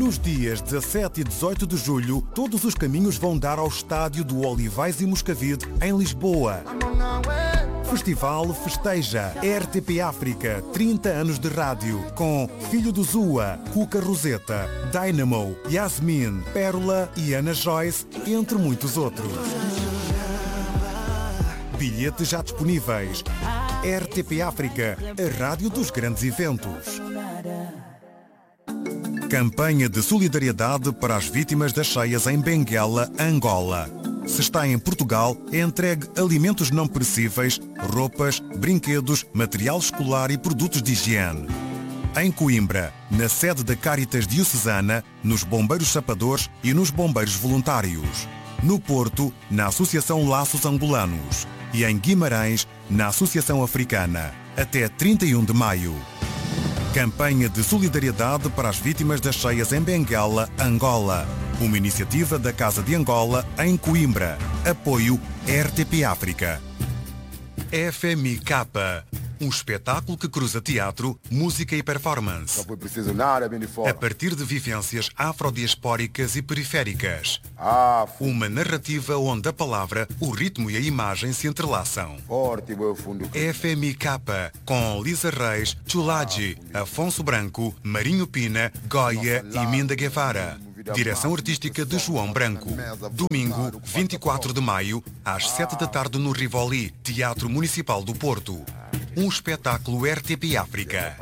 Nos dias 17 e 18 de julho, todos os caminhos vão dar ao estádio do Olivais e Moscavide, em Lisboa. Festival festeja RTP África, 30 anos de rádio, com Filho do Zua, Cuca Roseta, Dynamo, Yasmin, Pérola e Ana Joyce, entre muitos outros. Bilhetes já disponíveis. RTP África, a rádio dos grandes eventos. Campanha de solidariedade para as vítimas das cheias em Benguela, Angola. Se está em Portugal, entregue alimentos não perecíveis, roupas, brinquedos, material escolar e produtos de higiene. Em Coimbra, na sede da Caritas Diocesana, nos Bombeiros Sapadores e nos Bombeiros Voluntários. No Porto, na Associação Laços Angolanos. E em Guimarães, na Associação Africana. Até 31 de maio. Campanha de solidariedade para as vítimas das cheias em Benguela, Angola. Uma iniciativa da Casa de Angola, em Coimbra. Apoio RTP África. FMK. Um espetáculo que cruza teatro, música e performance. Não foi preciso nada, bem de fora. A partir de vivências afrodiaspóricas e periféricas. Uma narrativa onde a palavra, o ritmo e a imagem se entrelaçam. Forte, meu fundo. FMK, com Lisa Reis, Chulaji, Afonso Branco, Marinho Pina, Goya e Minda Guevara. Direção artística de João Branco. Domingo, 24 de maio, às 7 da tarde no Rivoli, Teatro Municipal do Porto. Um espetáculo RTP África.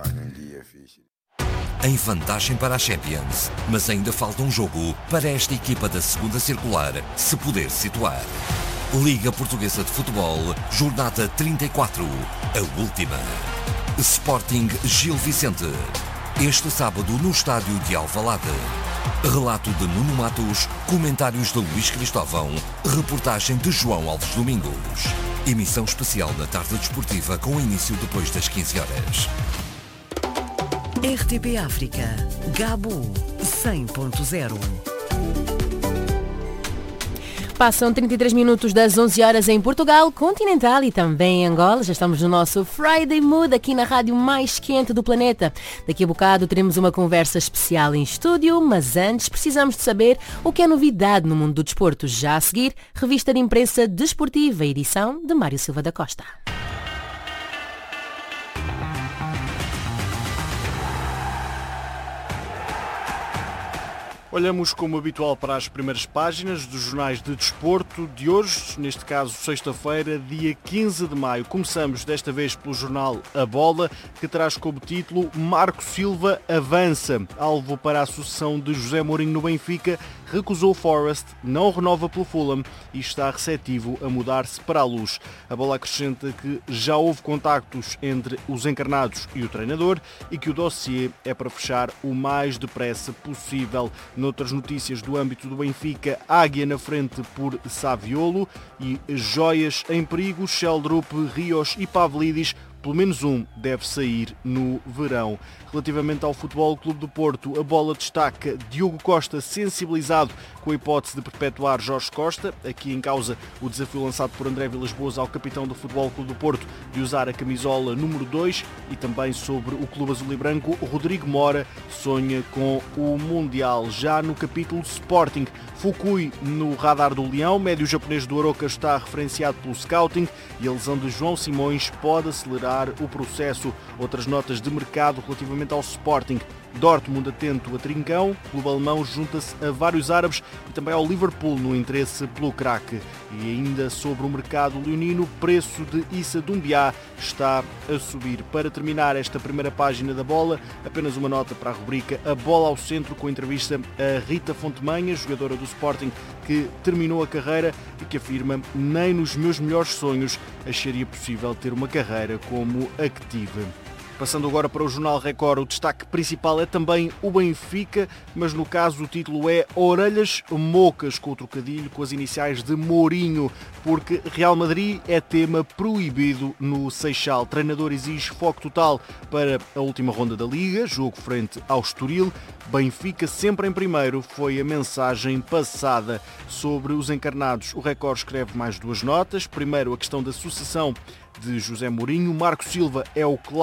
Em vantagem para a Champions, mas ainda falta um jogo para esta equipa da segunda circular se poder situar. Liga Portuguesa de Futebol, jornada 34, a última. Sporting Gil Vicente. Este sábado no estádio de Alvalade. Relato de Nuno Matos, comentários de Luís Cristóvão, reportagem de João Alves Domingos. Emissão especial da tarde desportiva com início depois das 15 horas. RTP África, Gabo 100.0. Passam 33 minutos das 11 horas em Portugal, Continental e também em Angola. Já estamos no nosso Friday Mood aqui na rádio mais quente do planeta. Daqui a bocado teremos uma conversa especial em estúdio, mas antes precisamos de saber o que é novidade no mundo do desporto. Já a seguir, revista de imprensa desportiva, edição de Mário Silva da Costa. Olhamos como habitual para as primeiras páginas dos jornais de desporto de hoje, neste caso sexta-feira, dia 15 de maio. Começamos desta vez pelo jornal A Bola, que traz como título Marco Silva avança. Alvo para a sucessão de José Mourinho no Benfica, recusou Forest, não renova pelo Fulham e está receptivo a mudar-se para a Luz. A Bola acrescenta que já houve contactos entre os encarnados e o treinador e que o dossiê é para fechar o mais depressa possível. Noutras notícias do âmbito do Benfica, Águia na frente por Saviolo e joias em perigo, Sheldrup, Rios e Pavlidis. Pelo menos um deve sair no verão. Relativamente ao Futebol Clube do Porto, a Bola destaca Diogo Costa sensibilizado com a hipótese de perpetuar Jorge Costa. Aqui em causa o desafio lançado por André Vilas-Boas ao capitão do Futebol Clube do Porto de usar a camisola número 2 e também sobre o Clube Azul e Branco, Rodrigo Mora sonha com o Mundial. Já no capítulo Sporting, Fukui no radar do Leão, médio japonês do Aroca está referenciado pelo scouting e a lesão de João Simões pode acelerar o processo. Outras notas de mercado relativamente ao Sporting. Dortmund atento a Trincão, o clube alemão junta-se a vários árabes e também ao Liverpool no interesse pelo craque. E ainda sobre o mercado leonino, o preço de Issa Doumbia está a subir. Para terminar esta primeira página da Bola, apenas uma nota para a rubrica A Bola ao Centro, com a entrevista a Rita Fontemanha, jogadora do Sporting, que terminou a carreira e que afirma: nem nos meus melhores sonhos acharia possível ter uma carreira como a que tive. Passando agora para o Jornal Record, o destaque principal é também o Benfica, mas no caso o título é Orelhas Mocas, com o trocadilho com as iniciais de Mourinho, porque Real Madrid é tema proibido no Seixal. Treinador exige foco total para a última ronda da Liga, jogo frente ao Estoril. Benfica sempre em primeiro, foi a mensagem passada. Sobre os encarnados, o Record escreve mais duas notas. Primeiro, a questão da sucessão de José Mourinho. Marco Silva é o claro favorito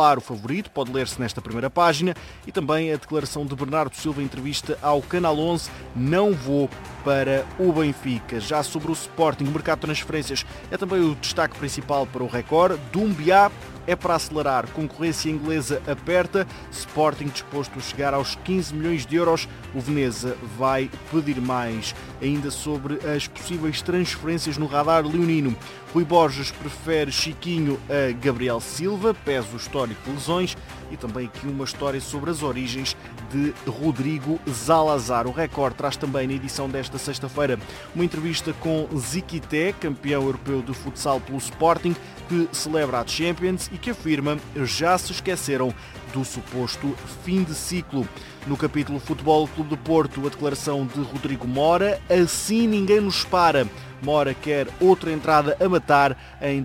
favorito, pode ler-se nesta primeira página, e também a declaração de Bernardo Silva em entrevista ao Canal 11, não vou para o Benfica. Já sobre o Sporting, o mercado de transferências é também o destaque principal para o Record. Doumbia é para acelerar, concorrência inglesa aperta, Sporting disposto a chegar aos 15 milhões de euros, o Veneza vai pedir mais. Ainda sobre as possíveis transferências no radar leonino, Rui Borges prefere Chiquinho a Gabriel Silva, pese o histórico de lesões, e também aqui uma história sobre as origens de Rodrigo Zalazar. O Record traz também na edição desta sexta-feira uma entrevista com Ziquité, campeão europeu de futsal pelo Sporting, que celebra a Champions e que afirma já se esqueceram do suposto fim de ciclo. No capítulo Futebol Clube do Porto, a declaração de Rodrigo Mora, assim ninguém nos para. Mora quer outra entrada a matar em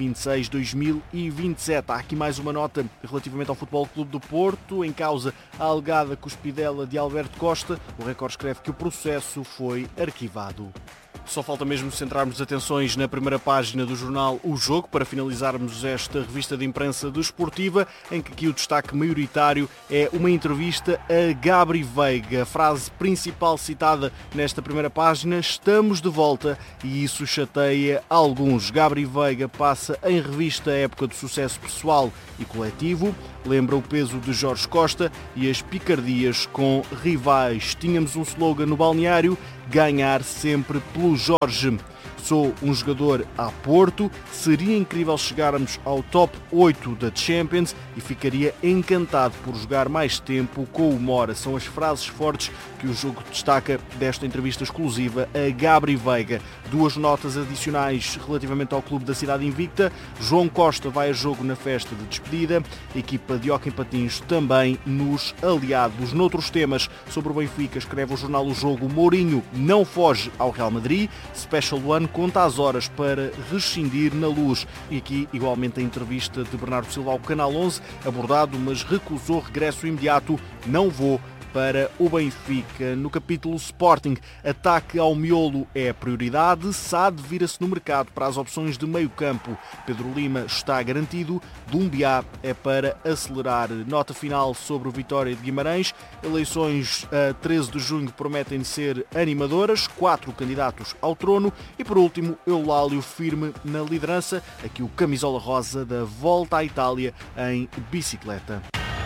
2026-2027. Há aqui mais uma nota relativamente ao Futebol Clube do Porto, em causa a alegada cuspidela de Alberto Costa. O Record escreve que o processo foi arquivado. Só falta mesmo centrarmos atenções na primeira página do jornal O Jogo para finalizarmos esta revista de imprensa desportiva, em que aqui o destaque maioritário é uma entrevista a Gabri Veiga. A frase principal citada nesta primeira página: estamos de volta, e isso chateia alguns. Gabri Veiga passa em revista a época de sucesso pessoal e coletivo, lembra o peso de Jorge Costa e as picardias com rivais. Tínhamos um slogan no balneário: ganhar sempre pelo Jorge. Sou um jogador a Porto, seria incrível chegarmos ao top 8 da Champions e ficaria encantado por jogar mais tempo com o Mora. São as frases fortes que o Jogo destaca desta entrevista exclusiva a Gabri Veiga. Duas notas adicionais relativamente ao clube da cidade invicta. João Costa vai a jogo na festa de despedida. A equipa de hóquei em patins também nos aliados. Noutros temas, sobre o Benfica, escreve o jornal O Jogo: Mourinho não foge ao Real Madrid. Special One conta as horas para rescindir na Luz. E aqui, igualmente, a entrevista de Bernardo Silva ao Canal 11, abordado, mas recusou regresso imediato. Não vou para o Benfica. No capítulo Sporting, ataque ao miolo é a prioridade. SAD vira-se no mercado para as opções de meio campo. Pedro Lima está garantido. Doumbia é para acelerar. Nota final sobre o Vitória de Guimarães. Eleições a 13 de junho prometem ser animadoras. 4 candidatos ao trono. E por último, Eulálio firme na liderança. Aqui o camisola rosa da volta à Itália em bicicleta.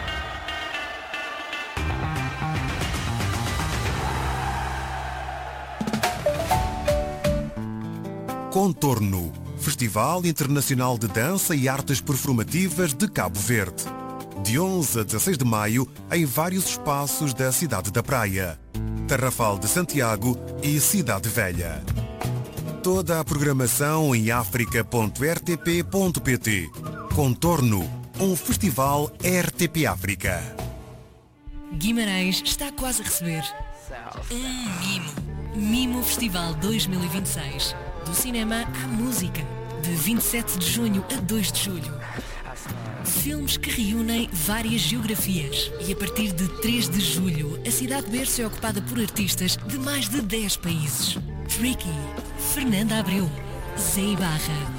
Contorno, Festival Internacional de Dança e Artes Performativas de Cabo Verde. De 11 a 16 de maio, em vários espaços da cidade da Praia, Tarrafal de Santiago e Cidade Velha. Toda a programação em africa.rtp.pt. Contorno, um festival RTP África. Guimarães está quase a receber Mimo Festival 2026. Do cinema à música, de 27 de junho a 2 de julho. Filmes que reúnem várias geografias. E a partir de 3 de julho, a cidade berço é ocupada por artistas de mais de 10 países. Tricky, Fernanda Abreu, Zé Ibarra,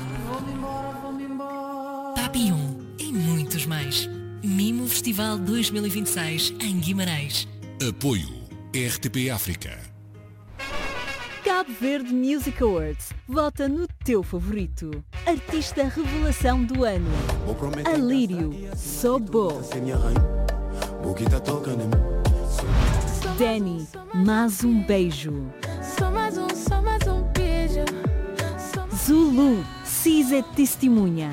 Papillon e muitos mais. Mimo Festival 2026 em Guimarães. Apoio RTP África. Cabo Verde Music Awards. Vota no teu favorito. Artista revelação do ano: Alírio, Sobo. Danny, mais um beijo. Zulu, Cisa Testemunha.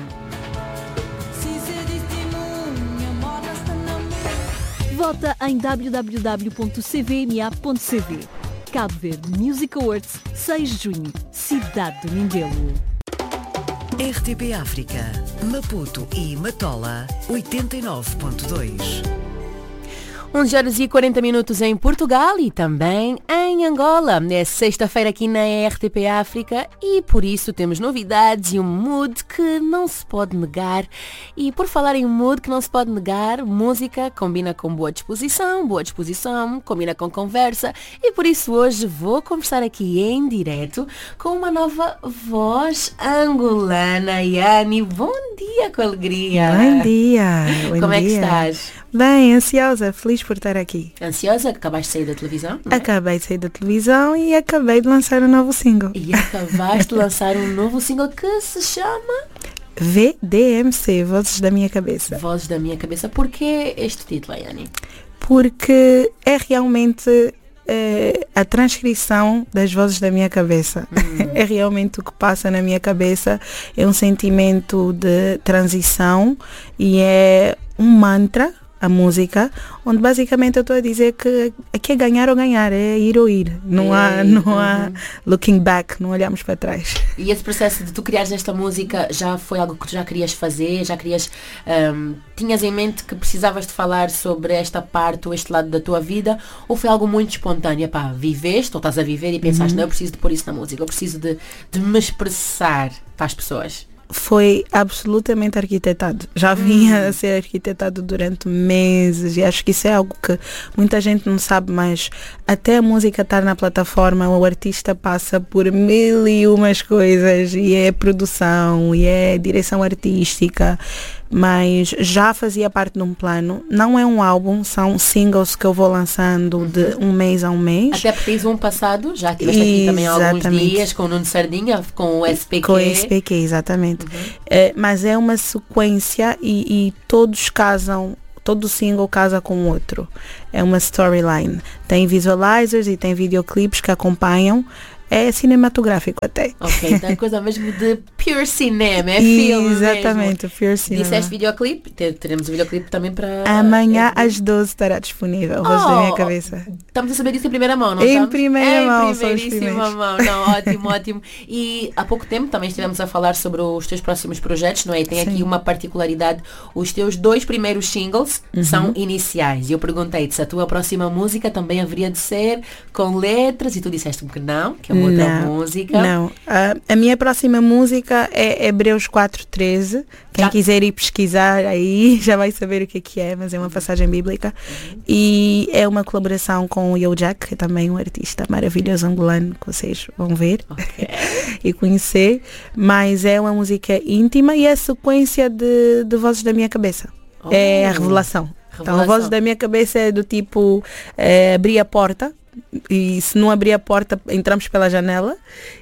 Vota em www.cvma.cv. Cabo Verde Music Awards, 6 de junho, Cidade do Mindelo. RTP África, Maputo e Matola, 89.2. 11h40 em Portugal e também em Angola. É sexta-feira aqui na RTP África e por isso temos novidades e um mood que não se pode negar. E por falar em mood que não se pode negar, música combina com boa disposição combina com conversa e por isso hoje vou conversar aqui em direto com uma nova voz angolana. Yani, bom dia com alegria. Bom dia. Como é que estás? Bem, ansiosa, feliz por estar aqui. Ansiosa? Acabaste de sair da televisão? Não é? Acabei de sair da televisão e acabei de lançar um novo single. E acabaste de lançar um novo single que se chama VDMC, Vozes da Minha Cabeça. Vozes da Minha Cabeça. Porquê este título, Yani? Porque é realmente a transcrição das vozes da minha cabeça. É realmente o que passa na minha cabeça. É um sentimento de transição e é um mantra, a música, onde basicamente eu estou a dizer que aqui é ganhar ou ganhar, é ir ou ir. Não há looking back, não olhamos para trás. E esse processo de tu criares esta música já foi algo que tu já querias fazer? Já querias, tinhas em mente que precisavas de falar sobre esta parte ou este lado da tua vida? Ou foi algo muito espontâneo? Pá, viveste ou estás a viver e pensaste, não, eu preciso de pôr isso na música, eu preciso de me expressar para as pessoas? Foi absolutamente arquitetado. Já vinha a ser arquitetado durante meses e acho que isso é algo que muita gente não sabe, mas até a música estar na plataforma, o artista passa por mil e umas coisas e é produção e é direção artística, mas já fazia parte de um plano. Não é um álbum, são singles que eu vou lançando de um mês a um mês. Até porque tens um passado, já estiveste aqui também há alguns dias com o Nuno Sardinha, com o SPQ. Com o SPQ, exatamente. Mas é uma sequência e todos casam, todo single casa com o outro. É uma storyline. Tem visualizers e tem videoclipes que acompanham. É cinematográfico até. Ok, então é coisa mesmo de pure cinema, é filme exatamente, mesmo. Pure cinema. Disseste videoclipe? Teremos o videoclipe também para... Amanhã às 12 estará disponível, Vozes da Minha Cabeça. Estamos a saber disso em primeira mão, não em estamos? Primeira mão, primeiríssima mão. Não, ótimo, ótimo. E há pouco tempo também estivemos a falar sobre os teus próximos projetos, não é? E tem aqui uma particularidade. Os teus 2 primeiros singles são iniciais. E eu perguntei-te se a tua próxima música também haveria de ser com letras e tu disseste-me que não, que é outra música. Não. A minha próxima música é Hebreus 4:13. Quem quiser ir pesquisar aí já vai saber o que é, mas é uma passagem bíblica. E é uma colaboração com o Yo Jack, que é também um artista maravilhoso angolano que vocês vão ver e conhecer. Mas é uma música íntima e é a sequência de Vozes da Minha Cabeça. É a revelação. Então, a Vozes da Minha Cabeça é do tipo abrir a porta. E se não abrir a porta, entramos pela janela.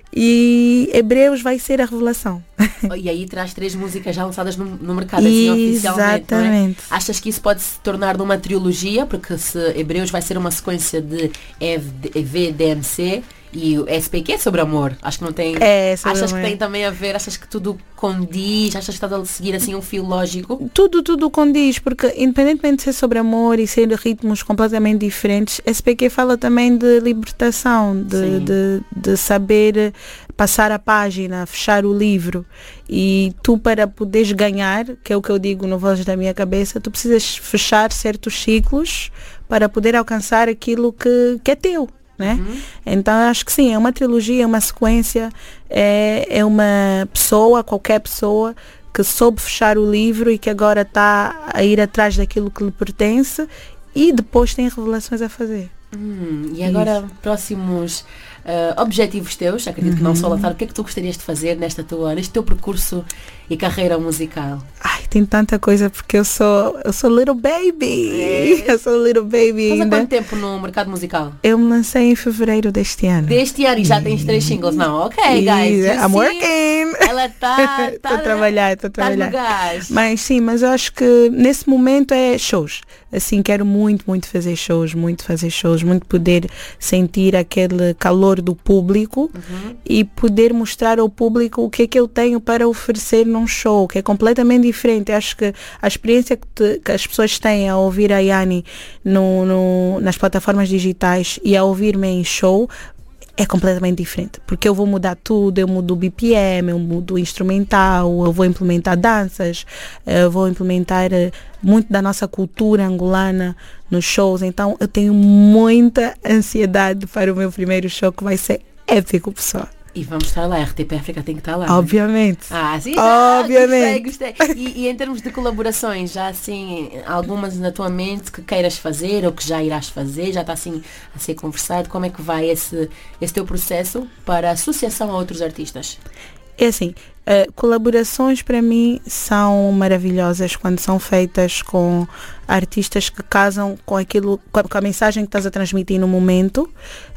E Hebreus vai ser a revelação. E aí traz 3 músicas já lançadas no mercado, assim, oficialmente. Exatamente. Não é? Achas que isso pode se tornar numa trilogia? Porque se Hebreus vai ser uma sequência de VDMC e o SPQ é sobre amor. Acho que não tem... achas que tem também a ver? Achas que tudo condiz? Achas que estás a seguir assim um fio lógico? Tudo condiz, porque independentemente de ser sobre amor e ser ritmos completamente diferentes, SPQ fala também de libertação, de saber passar a página, fechar o livro. E tu, para poderes ganhar, que é o que eu digo no Vozes da Minha Cabeça, tu precisas fechar certos ciclos para poder alcançar aquilo que é teu. Né? Então eu acho que sim, é uma trilogia, é uma sequência, é uma pessoa, qualquer pessoa que soube fechar o livro e que agora está a ir atrás daquilo que lhe pertence e depois tem revelações a fazer. E agora próximos objetivos teus, acredito que não só lançar, o que é que tu gostarias de fazer neste teu percurso e carreira musical? Ai, tem tanta coisa porque eu sou little baby. Eu sou little baby ainda. Faz há quanto tempo no mercado musical? Eu me lancei em fevereiro deste ano. E já tens 3 singles? Não, ok, guys. I'm working. Ela está Estou a trabalhar. Tá no gás. Mas sim, mas eu acho que nesse momento é shows. Assim, quero muito fazer shows, muito poder sentir aquele calor do público e poder mostrar ao público o que é que eu tenho para oferecer num show, que é completamente diferente. Eu acho que a experiência que as pessoas têm a ouvir a Yani nas plataformas digitais e a ouvir-me em show é completamente diferente, porque eu vou mudar tudo, eu mudo o BPM, eu mudo o instrumental, eu vou implementar danças, eu vou implementar muito da nossa cultura angolana nos shows, então eu tenho muita ansiedade para o meu primeiro show, que vai ser épico, pessoal. E vamos estar lá, a RTP África tem que estar lá. Obviamente. Né? Sim, obviamente. Gostei. E em termos de colaborações, já assim, algumas na tua mente que queiras fazer ou que já irás fazer, já está assim a ser conversado, como é que vai esse teu processo para associação a outros artistas? É assim, colaborações para mim são maravilhosas quando são feitas com artistas que casam com aquilo, com a mensagem que estás a transmitir no momento.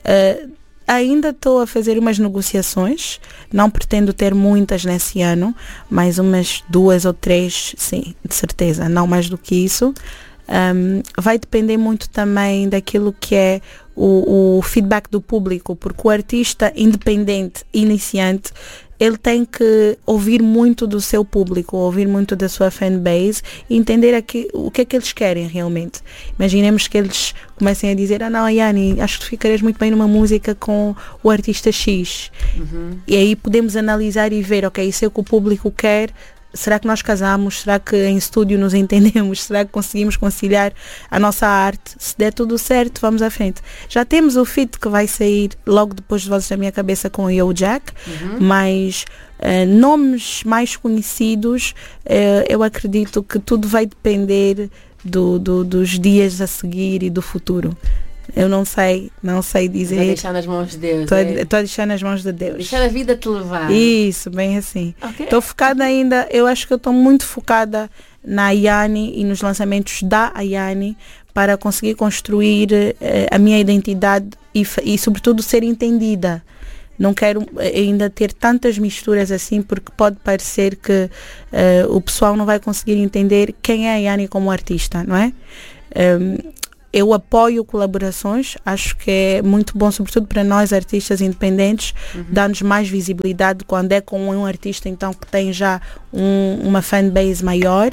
Ainda estou a fazer umas negociações, não pretendo ter muitas nesse ano, mas umas 2 ou 3, sim, de certeza, não mais do que isso. Vai depender muito também daquilo que é o feedback do público, porque o artista independente, iniciante, ele tem que ouvir muito do seu público, ouvir muito da sua fanbase e entender o que é que eles querem realmente. Imaginemos que eles comecem a dizer, não, Ayani, acho que tu ficarias muito bem numa música com o artista X. E aí podemos analisar e ver, ok, isso é o que o público quer. Será que nós casamos? Será que em estúdio nos entendemos? Será que conseguimos conciliar a nossa arte? Se der tudo certo, vamos à frente. Já temos o feat que vai sair logo depois de Vozes da Minha Cabeça com o Yo Jack, mas nomes mais conhecidos, eu acredito que tudo vai depender dos dias a seguir e do futuro. Eu não sei dizer. Estou a deixar nas mãos de Deus. Estou a deixar nas mãos de Deus. Deixar a vida te levar. Isso, bem assim. Estou Okay. focada ainda, eu acho que eu estou muito focada na Ayani e nos lançamentos da Ayani para conseguir construir a minha identidade e sobretudo ser entendida. Não quero ainda ter tantas misturas assim, porque pode parecer que o pessoal não vai conseguir entender quem é a Ayani como artista, não é? Eu apoio colaborações, acho que é muito bom, sobretudo para nós artistas independentes, dá-nos mais visibilidade quando é com um artista então que tem já uma fanbase maior,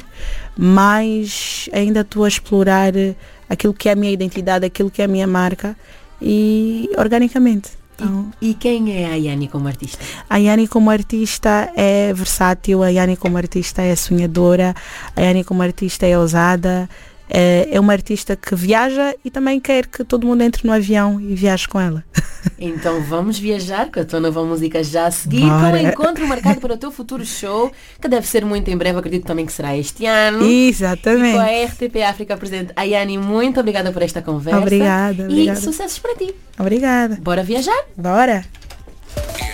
mas ainda estou a explorar aquilo que é a minha identidade, aquilo que é a minha marca e organicamente. Então, E quem é a Ayani como artista? A Ayani como artista é versátil, a Ayani como artista é sonhadora, a Ayani como artista é ousada, é uma artista que viaja e também quer que todo mundo entre no avião e viaje com ela. Então vamos viajar com a tua nova música já a seguir, Bora. com um encontro marcado para o teu futuro show, que deve ser muito em breve, acredito também que será este ano. Exatamente. E com a RTP África presente. Ayani, muito obrigada por esta conversa. Obrigada. E sucessos para ti. Obrigada. Bora viajar? Bora.